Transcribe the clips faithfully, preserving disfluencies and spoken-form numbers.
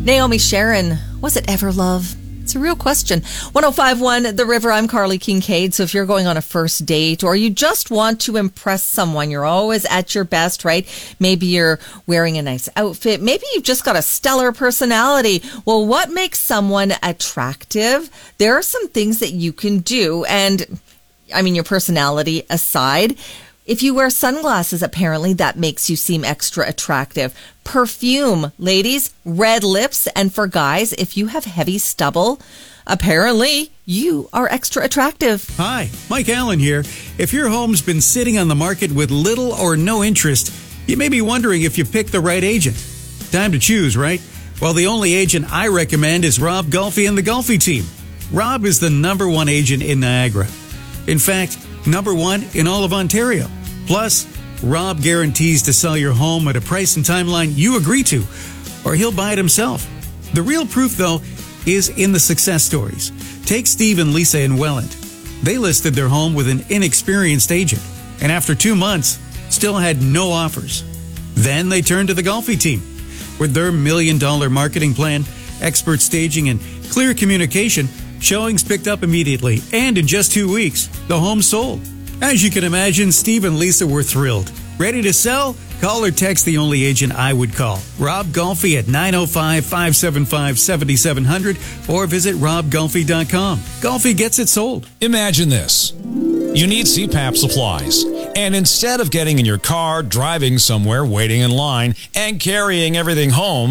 Naomi Sharon, was it ever love? It's a real question. one oh five point one The River, I'm Carly Kincaid. So if you're going on a first date or you just want to impress someone, you're always at your best, right? Maybe you're wearing a nice outfit. Maybe you've just got a stellar personality. Well, what makes someone attractive? There are some things that you can do. And I mean, your personality aside, if you wear sunglasses, apparently that makes you seem extra attractive. Perfume, ladies, red lips, and for guys, if you have heavy stubble, apparently you are extra attractive. Hi, Mike Allen here. If your home's been sitting on the market with little or no interest, you may be wondering if you picked the right agent. Time to choose, right? Well, the only agent I recommend is Rob Golfi and the Golfi team. Rob is the number one agent in Niagara. In fact, number one in all of Ontario. Plus, Rob guarantees to sell your home at a price and timeline you agree to, or he'll buy it himself. The real proof, though, is in the success stories. Take Steve and Lisa in Welland. They listed their home with an inexperienced agent, and after two months, still had no offers. Then they turned to the Golfi team. With their million-dollar marketing plan, expert staging, and clear communication, showings picked up immediately, and in just two weeks, the home sold. As you can imagine, Steve and Lisa were thrilled. Ready to sell? Call or text the only agent I would call. Rob Golfi at nine oh five, five seven five, seven seven zero zero or visit rob golfi dot com. Golfi gets it sold. Imagine this. You need C PAP supplies. And instead of getting in your car, driving somewhere, waiting in line, and carrying everything home,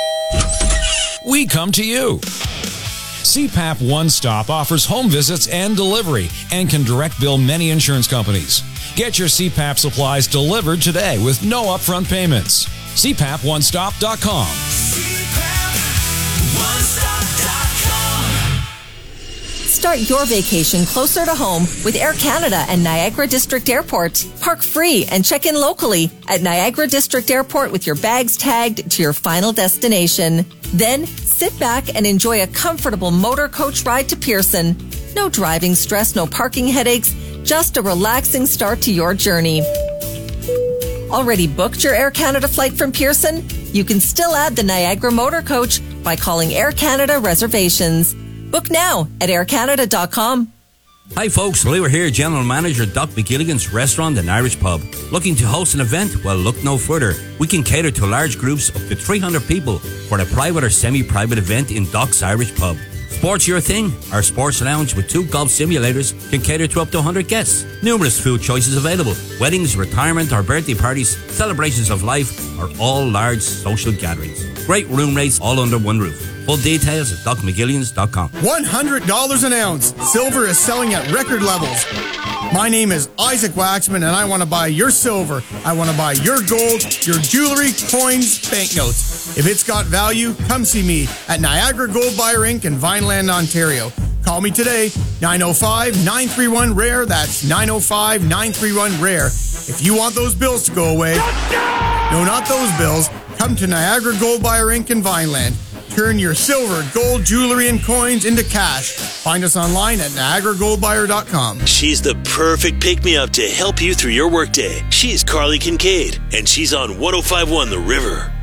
we come to you. C PAP One Stop offers home visits and delivery and can direct bill many insurance companies. Get your C PAP supplies delivered today with no upfront payments. C PAP one stop dot com. C PAP one stop dot com. Start your vacation closer to home with Air Canada and Niagara District Airport. Park free and check in locally at Niagara District Airport with your bags tagged to your final destination. Then sit back and enjoy a comfortable motor coach ride to Pearson. No driving stress, no parking headaches, just a relaxing start to your journey. Already booked your Air Canada flight from Pearson? You can still add the Niagara Motor Coach by calling Air Canada Reservations. Book now at air canada dot com. Hi folks, Lee here, General Manager at Doc McGilligan's Restaurant and Irish Pub. Looking to host an event? Well, look no further. We can cater to large groups up to three hundred people for a private or semi-private event in Doc's Irish Pub. Sports your thing? Our sports lounge with two golf simulators can cater to up to one hundred guests. Numerous food choices available. Weddings, retirement or birthday parties, celebrations of life, or all large social gatherings. Great room rates all under one roof. Full details at doc mcgillians dot com. one hundred dollars an ounce. Silver is selling at record levels. My name is Isaac Waxman, and I want to buy your silver. I want to buy your gold, your jewelry, coins, banknotes. If it's got value, come see me at Niagara Gold Buyer Incorporated in Vineland, Ontario. Call me today, nine oh five, nine three one, R A R E. That's nine oh five, nine three one, R A R E. If you want those bills to go away, no, not those bills, come to Niagara Gold Buyer Incorporated in Vineland. Turn your silver, gold, jewelry, and coins into cash. Find us online at niagara gold buyer dot com. She's the perfect pick-me-up to help you through your workday. She's Carly Kincaid, and she's on one oh five point one The River.